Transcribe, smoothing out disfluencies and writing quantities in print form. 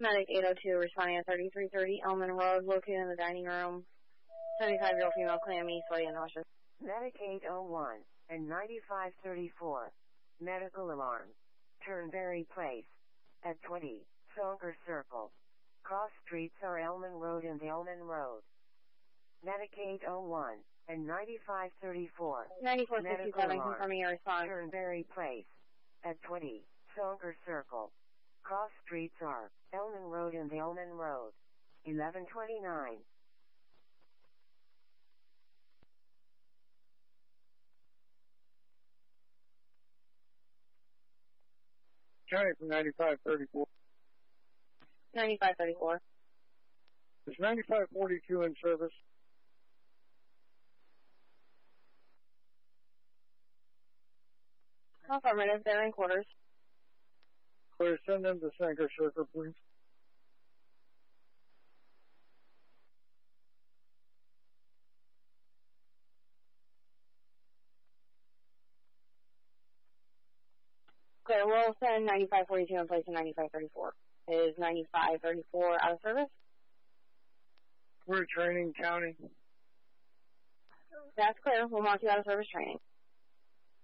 Medic 802 responding at 3330 Elman Road, located in the dining room. 75-year-old female, clammy, sweaty, and nauseous. Medic 801 and 9534. Medical alarm. Turnberry Place. At 20, Sonker Circle. Cross streets are Elman Road and Elman Road. Medic 801 and 9534. 9467 confirming your response. Turnberry Place. At 20, Sonker Circle. Cross streets are Elman Road and Elman Road. 1129. County from 9534. 9534. Is 9542 in service? Affirmative, they're in quarters. Clear, send them to Sanker Circle, please. Okay, we'll send 9542 in place of 9534. Is 9534 out of service? We're training county. That's clear. We'll mark you out of service training.